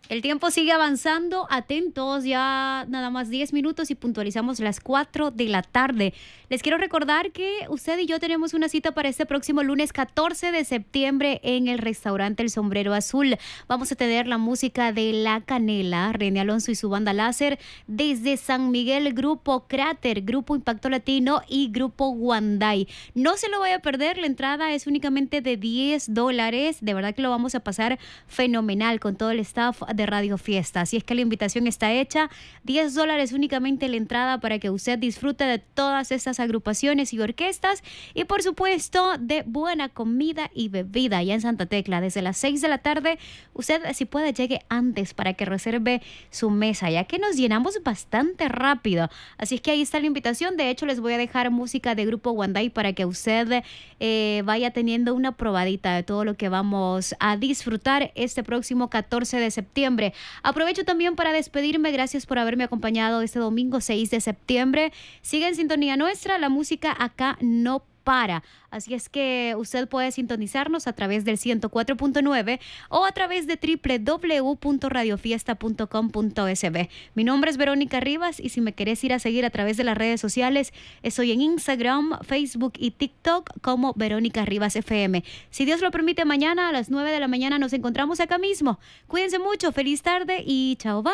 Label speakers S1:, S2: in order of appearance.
S1: El tiempo sigue avanzando, atentos, ya nada más 10 minutos y puntualizamos las 4 de la tarde. Les quiero recordar que usted y yo tenemos una cita para este próximo lunes 14 de septiembre en el restaurante El Sombrero Azul. Vamos a tener la música de La Canela, René Alonso y su banda láser, desde San Miguel, Grupo Cráter, Grupo Impacto Latino y Grupo Guanday. No se lo vaya a perder, la entrada es únicamente de $10. De verdad que lo vamos a pasar fenomenal con todo el staff de Radio Fiesta. Así es que la invitación está hecha. $10 únicamente la entrada para que usted disfrute de todas estas agrupaciones y orquestas y por supuesto de buena comida y bebida allá en Santa Tecla desde las 6 de la tarde. Usted, si puede, llegue antes para que reserve su mesa, ya que nos llenamos bastante rápido. Así es que ahí está la invitación. De hecho, les voy a dejar música de Grupo Guanday para que usted vaya teniendo una probadita de todo lo que vamos a disfrutar este próximo 14 de septiembre. Aprovecho también para despedirme. Gracias por haberme acompañado este domingo 6 de septiembre. Sigue en sintonía nuestra. La música acá no para. Así es que usted puede sintonizarnos a través del 104.9 o a través de www.radiofiesta.com.sb. Mi nombre es Verónica Rivas y si me querés ir a seguir a través de las redes sociales, estoy en Instagram, Facebook y TikTok como Verónica Rivas FM. Si Dios lo permite, mañana a las 9 de la mañana nos encontramos acá mismo. Cuídense mucho, feliz tarde y chao, bye.